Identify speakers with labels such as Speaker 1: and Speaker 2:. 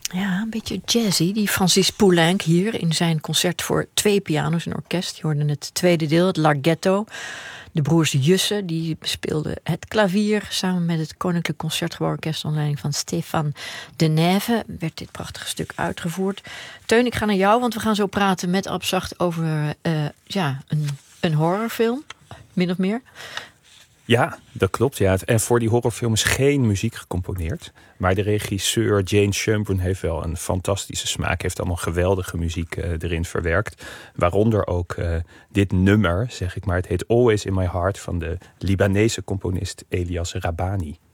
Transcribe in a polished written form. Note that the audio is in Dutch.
Speaker 1: Ja, een beetje jazzy. Die Francis Poulenc hier in zijn concert voor 2 piano's en orkest. Je hoorde het tweede deel, het Larghetto. De broers Jussen, die speelden het klavier samen met het Koninklijk Concertgebouworkest onder leiding van Stéphane Denève. Werd dit prachtige stuk uitgevoerd. Teun, ik ga naar jou, want we gaan zo praten met Abzacht over een horrorfilm, min of meer.
Speaker 2: Ja, dat klopt. Ja. En voor die horrorfilm is geen muziek gecomponeerd. Maar de regisseur Jane Schönbrunn heeft wel een fantastische smaak. Heeft allemaal geweldige muziek erin verwerkt. Waaronder ook dit nummer, zeg ik maar. Het heet Always in My Heart van de Libanese componist Elias Rabani.